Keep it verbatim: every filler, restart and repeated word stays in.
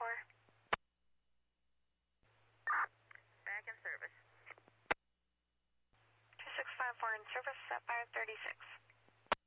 four. Back in service. two six five four in service at five thirty-six.